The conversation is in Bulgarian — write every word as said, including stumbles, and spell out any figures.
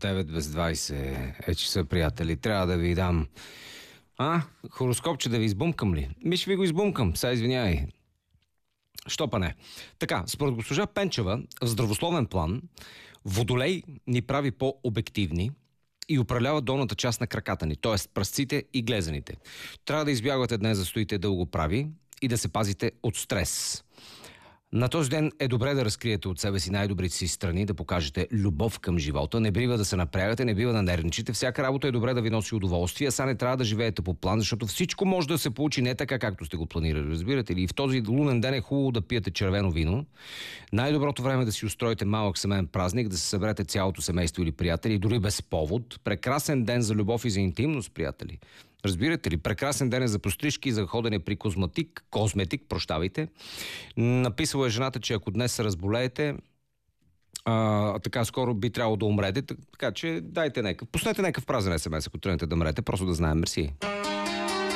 девет без двайсет е часа, приятели. Трябва да ви дам... А, хороскопче да ви избумкам ли? Ми ще ви го избумкам, сега извинявай. Що па не? Така, според госпожа Пенчева, в здравословен план, Водолей ни прави по-обективни и управлява долната част на краката ни, т.е. пръстците и глезените. Трябва да избягвате днес да стоите дълго прави и да се пазите от стрес. На този ден е добре да разкриете от себе си най-добрите си страни, да покажете любов към живота. Не бива да се напрягате, не бива да нервничите. Всяка работа е добре да ви носи удоволствие, а сега не трябва да живеете по план, защото всичко може да се получи не така, както сте го планирали. Разбирате ли? И в този лунен ден е хубаво да пиете червено вино. Най-доброто време е да си устроите малък семейен празник, да се съберете цялото семейство или приятели, дори без повод. Прекрасен ден за любов и за интимност, приятели. Разбирате ли? Прекрасен ден е за пострижки и за ходене при козметик, козметик, прощавайте. Написала е жената, че ако днес се разболеете, а, така скоро би трябвало да умрете, така че дайте някакъв, пуснете някакъв празен ес ем ес, ако тръгнете да мрете, просто да знаем. Мерси.